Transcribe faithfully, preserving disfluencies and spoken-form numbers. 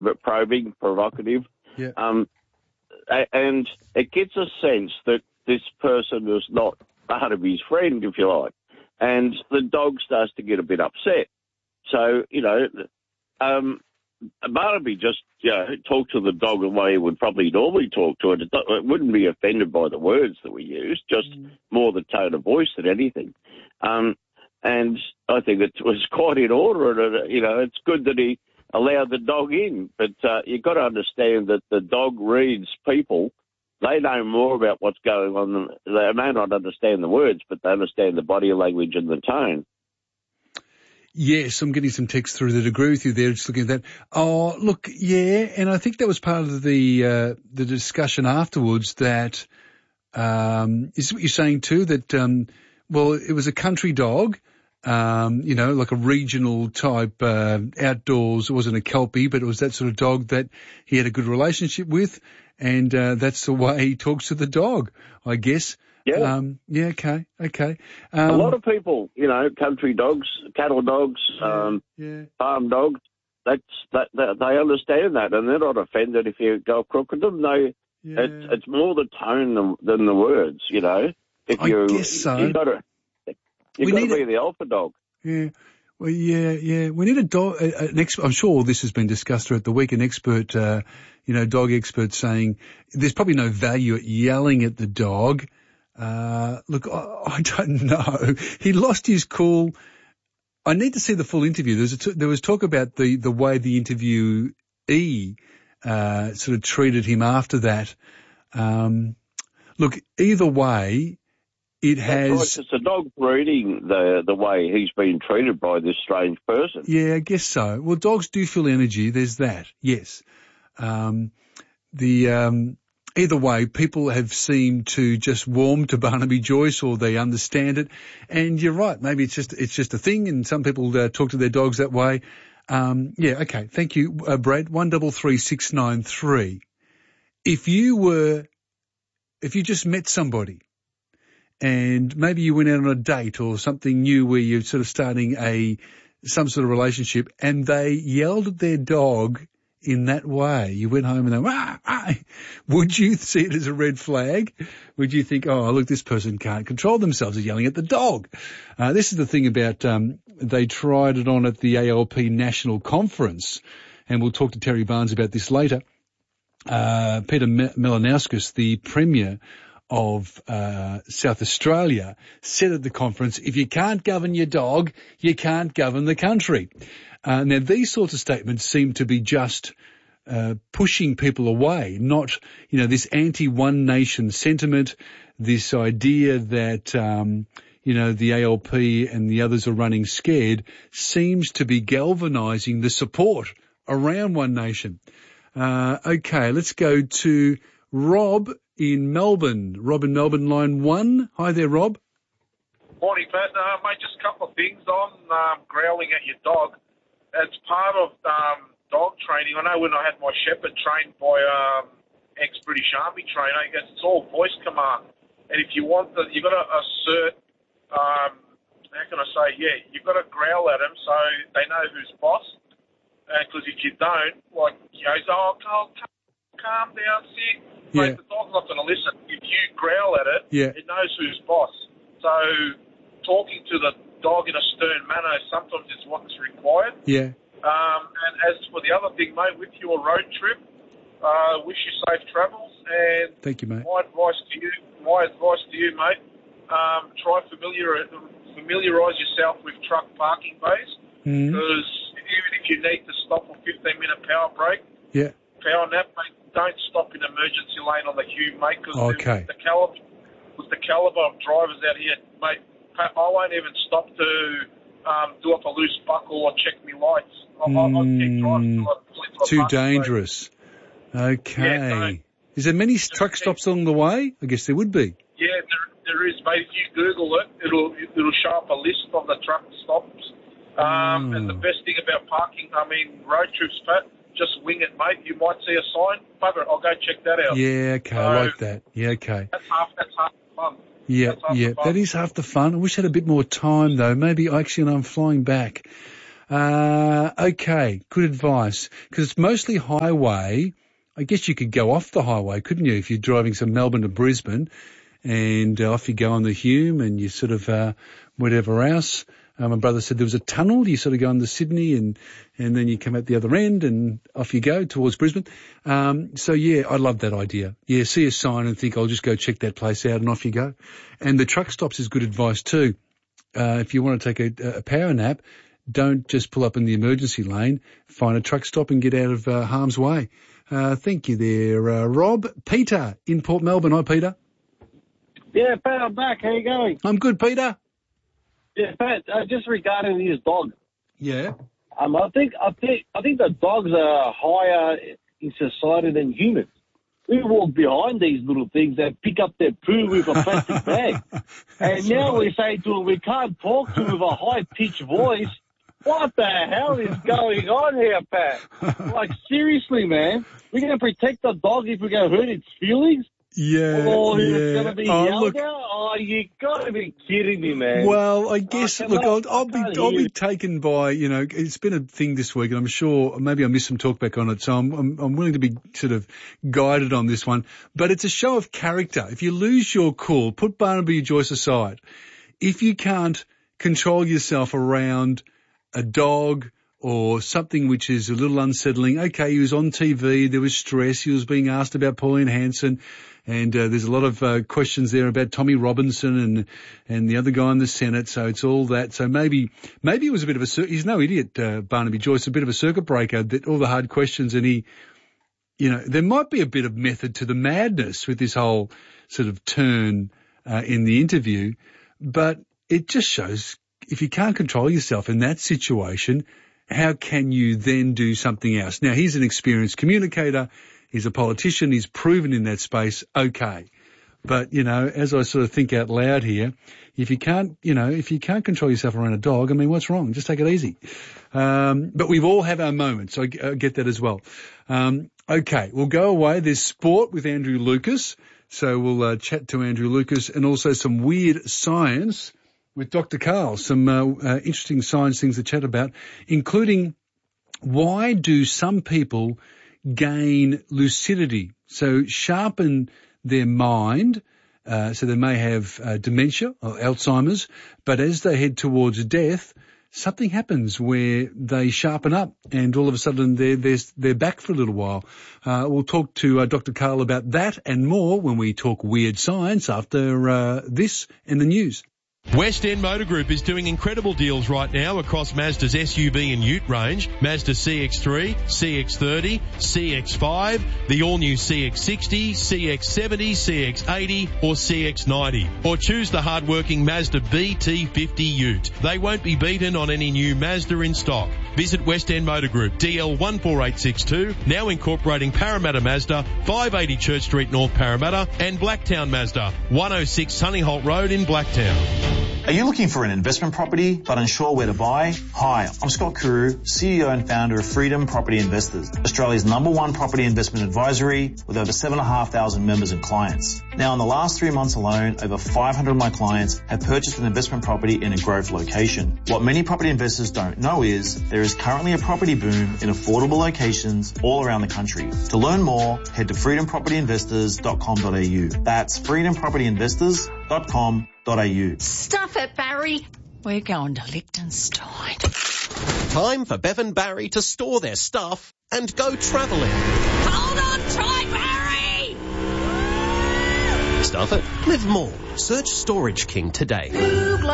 probing, provocative. Yeah. Um, a- and it gets a sense that this person is not Barnaby's friend, if you like. And the dog starts to get a bit upset. So, you know, um, Barnaby just, you know, talked to the dog the way he would probably normally talk to it. It, it wouldn't be offended by the words that we use, just mm. more the tone of voice than anything. Um, and I think it was quite in order. And, uh, you know, it's good that he allowed the dog in. But uh, you've got to understand that the dog reads people. They know more about what's going on. Than, they may not understand the words, but they understand the body language and the tone. Yes, I'm getting some text through that agree with you there, just looking at that. Oh, look, yeah, and I think that was part of the uh, the discussion afterwards that, um, is what you're saying too, that, um, well, it was a country dog, um, you know, like a regional type uh, outdoors. It wasn't a Kelpie, but it was that sort of dog that he had a good relationship with, and uh, that's the way he talks to the dog, I guess. Yeah. Um, yeah, okay, okay. Um, a lot of people, you know, country dogs, cattle dogs, yeah, um, yeah. farm dogs, that's, that, that, they understand that, and they're not offended if you go crook with them. They, yeah. it's, it's more the tone than, than the words, you know. If I you, guess so. You've got to, you've got to be a, the alpha dog. Yeah. Well, yeah, yeah. We need a dog, an expert. I'm sure all this has been discussed throughout the week. An expert, uh, you know, dog expert saying there's probably no value at yelling at the dog. Uh, look, I, I don't know. He lost his cool. I need to see the full interview. There was, a t- there was talk about the, the way the interviewee, uh, sort of treated him after that. Um, look, either way, it That's has. right. It's the dog breeding the, the way he's been treated by this strange person. Yeah, I guess so. Well, dogs do feel energy. There's that. Yes. Um, the, um, Either way, people have seemed to just warm to Barnaby Joyce, or they understand it. And you're right. Maybe it's just, it's just a thing, and some people uh, talk to their dogs that way. Um, yeah. Okay. Thank you, uh, Brad. One double three six nine three. If you were, if you just met somebody and maybe you went out on a date or something new where you're sort of starting a, some sort of relationship, and they yelled at their dog in that way, you went home and they went, ah, ah. Would you see it as a red flag? Would you think, oh, look, this person can't control themselves, they're yelling at the dog? Uh, this is the thing about, um, they tried it on at the A L P National Conference, and we'll talk to Terry Barnes about this later. Uh, Peter Malinauskas, the Premier of uh, South Australia, said at the conference, if you can't govern your dog, you can't govern the country. Uh, now, these sorts of statements seem to be just uh, pushing people away, not, you know, this anti-one nation sentiment, this idea that, um, you know, the A L P and the others are running scared, seems to be galvanising the support around One Nation. Uh, okay, let's go to Rob in Melbourne. Rob in Melbourne, line one. Hi there, Rob. Morning, Pat. Uh, mate, just a couple of things on um, growling at your dog. It's part of um, dog training. I know when I had my shepherd trained by um, ex-British Army trainer, I guess it's all voice command. And if you want the, you've got to assert, um, how can I say, yeah, you've got to growl at them so they know who's boss. Because uh, if you don't, like, you know, oh, calm, calm down, sit. Yeah. Mate, the dog's not going to listen. If you growl at it, yeah. it knows who's boss. So talking to the dog in a stern manner sometimes is what's required. Yeah. Um, and as for the other thing, mate, with your road trip, uh, wish you safe travels. And thank you, mate. My advice to you, my advice to you, mate, um, try familiar familiarise yourself with truck parking bays, because mm. even if you need to stop for fifteen minute power break, yeah, power nap, mate, don't stop in emergency lane on the queue, mate, because okay. the caliber, with the caliber of drivers out here, mate. I won't even stop to um, do up a loose buckle or check me lights. I'll, mm, I'll keep driving. I'll too dangerous. Okay. Yeah, so, is there many truck stops along the way? I guess there would be. Yeah, there, there is, mate. If you Google it, it'll it'll show up a list of the truck stops. Um, mm. And the best thing about parking, I mean, road trips, Pat, just wing it, mate. You might see a sign. Bugger it, I'll go check that out. Yeah, okay, so, I like that. Yeah, okay. That's half, that's half the fun. Yeah, yeah, that is half the fun. I wish I had a bit more time, though. Maybe actually, and I'm flying back. Uh, okay, good advice. Because it's mostly highway. I guess you could go off the highway, couldn't you, if you're driving from Melbourne to Brisbane, and uh, off you go on the Hume, and you sort of uh, whatever else. Uh, my brother said there was a tunnel. You sort of go into Sydney, and and then you come out the other end, and off you go towards Brisbane. Um, so yeah, I love that idea. Yeah, see a sign and think I'll just go check that place out, and off you go. And the truck stops is good advice too. Uh, if you want to take a, a power nap, don't just pull up in the emergency lane. Find a truck stop and get out of uh, harm's way. Uh, thank you there, uh, Rob. Peter in Port Melbourne. Hi, Peter. Yeah, Pat, I'm back. How you going? I'm good, Peter. Yeah, Pat, uh, just regarding his dog. Yeah. Um, I think I think I think the dogs are higher in society than humans. We walk behind these little things that pick up their poo with a plastic bag, and now right. we say to them we can't talk to them with a high pitched voice. What the hell is going on here, Pat? Like, seriously, man. We're going to protect the dog if we're going to hurt its feelings? Yeah, Oh, yeah. it's going to be oh, yelled look, at? Oh, you got to be kidding me, man. Well, I guess, I look, cannot- I'll, I'll I be, can't I'll hear be you. taken by, you know, it's been a thing this week, and I'm sure maybe I missed some talkback on it, so I'm, I'm, I'm willing to be sort of guided on this one. But it's a show of character. If you lose your cool, put Barnaby Joyce aside. If you can't control yourself around a dog or something which is a little unsettling, okay, he was on T V, there was stress, he was being asked about Pauline Hanson, and uh, there's a lot of uh, questions there about Tommy Robinson and and the other guy in the Senate, so it's all that. So maybe maybe it was a bit of a, cir- he's no idiot, uh, Barnaby Joyce, a bit of a circuit breaker, that all the hard questions, and he, you know, there might be a bit of method to the madness with this whole sort of turn uh, in the interview, but it just shows if you can't control yourself in that situation, how can you then do something else? Now, he's an experienced communicator. He's a politician. He's proven in that space. Okay. But, you know, as I sort of think out loud here, if you can't, you know, if you can't control yourself around a dog, I mean, what's wrong? Just take it easy. Um, but we've all have our moments. I, I get that as well. Um, okay. We'll go away. There's sport with Andrew Lucas. So we'll uh, chat to Andrew Lucas, and also some weird science with Doctor Karl, some uh, uh, interesting science things to chat about, including why do some people gain lucidity? So sharpen their mind, uh, so they may have uh, dementia or Alzheimer's, but as they head towards death, something happens where they sharpen up, and all of a sudden they're, they're, they're back for a little while. Uh, we'll talk to uh, Doctor Karl about that and more when we talk weird science after uh, this and the news. West End Motor Group is doing incredible deals right now across Mazda's S U V and Ute range, Mazda C X three, C X thirty, C X five, the all-new C X sixty, C X seventy, C X eighty or C X ninety. Or choose the hard-working Mazda B T fifty Ute. They won't be beaten on any new Mazda in stock. Visit West End Motor Group, D L one four eight six two, now incorporating Parramatta Mazda, five eighty Church Street, North Parramatta, and Blacktown Mazda, one oh six Sunnyholt Road in Blacktown. Are you looking for an investment property but unsure where to buy? Hi, I'm Scott Kuru, C E O and founder of Freedom Property Investors, Australia's number one property investment advisory with over seven thousand five hundred members and clients. Now, in the last three months alone, over five hundred of my clients have purchased an investment property in a growth location. What many property investors don't know is there is currently a property boom in affordable locations all around the country. To learn more, head to freedom property investors dot com dot a u. That's freedom property investors dot com dot a u. Stuff it, Barry. We're going to Liechtenstein. Time for Bev and Barry to store their stuff and go travelling. Hold on tight, Barry! Stuff it. Live more. Search Storage King today. Google